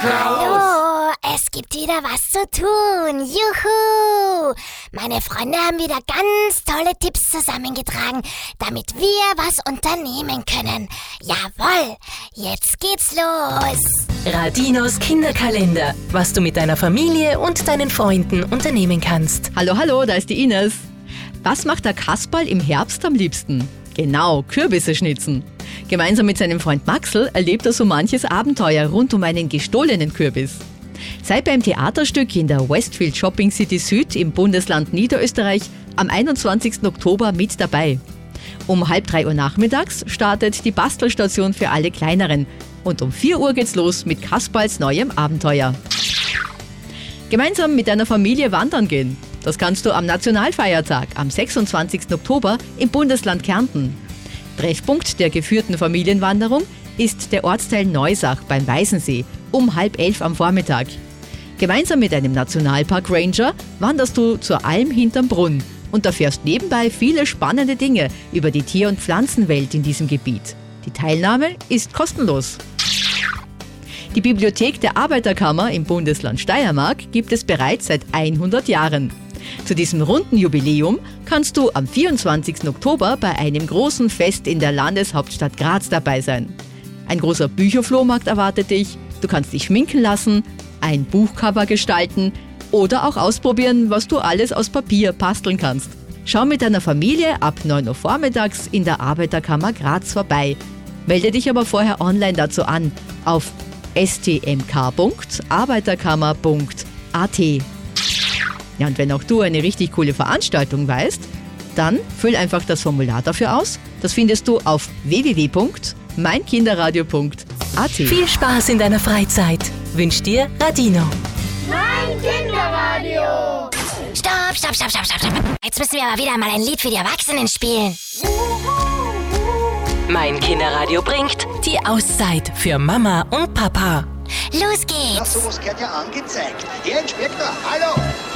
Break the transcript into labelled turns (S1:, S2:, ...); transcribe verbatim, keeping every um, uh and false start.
S1: Hallo, es gibt wieder was zu tun. Juhu! Meine Freunde haben wieder ganz tolle Tipps zusammengetragen, damit wir was unternehmen können. Jawohl, jetzt geht's los.
S2: Radinos Kinderkalender, was du mit deiner Familie und deinen Freunden unternehmen kannst.
S3: Hallo, hallo, da ist die Ines. Was macht der Kasperl im Herbst am liebsten? Genau, Kürbisse schnitzen. Gemeinsam mit seinem Freund Maxl erlebt er so manches Abenteuer rund um einen gestohlenen Kürbis. Sei beim Theaterstück in der Westfield Shopping City Süd im Bundesland Niederösterreich am einundzwanzigsten Oktober mit dabei. Um halb drei Uhr nachmittags startet die Bastelstation für alle Kleineren und um vier Uhr geht's los mit Kasperls neuem Abenteuer. Gemeinsam mit deiner Familie wandern gehen. Das kannst du am Nationalfeiertag am sechsundzwanzigsten Oktober im Bundesland Kärnten. Treffpunkt der geführten Familienwanderung ist der Ortsteil Neusach beim Weißensee um halb elf am Vormittag. Gemeinsam mit einem Nationalpark-Ranger wanderst du zur Alm hinterm Brunn und erfährst nebenbei viele spannende Dinge über die Tier- und Pflanzenwelt in diesem Gebiet. Die Teilnahme ist kostenlos. Die Bibliothek der Arbeiterkammer im Bundesland Steiermark gibt es bereits seit hundert Jahren. Zu diesem runden Jubiläum kannst du am vierundzwanzigsten Oktober bei einem großen Fest in der Landeshauptstadt Graz dabei sein. Ein großer Bücherflohmarkt erwartet dich, du kannst dich schminken lassen, ein Buchcover gestalten oder auch ausprobieren, was du alles aus Papier basteln kannst. Schau mit deiner Familie ab neun Uhr vormittags in der Arbeiterkammer Graz vorbei. Melde dich aber vorher online dazu an auf s t m k punkt arbeiterkammer punkt a t. Ja, und wenn auch du eine richtig coole Veranstaltung weißt, dann füll einfach das Formular dafür aus. Das findest du auf w w w punkt mein kinderradio punkt a t.
S2: Viel Spaß in deiner Freizeit wünscht dir Radino.
S1: Mein Kinderradio. Stopp, stopp, stopp, stopp, stopp, stopp. Jetzt müssen wir aber wieder mal ein Lied für die Erwachsenen spielen.
S2: Mein Kinderradio bringt die Auszeit für Mama und Papa.
S1: Los geht's.
S4: Na, sowas gehört ja angezeigt. Herr Inspektor, hallo!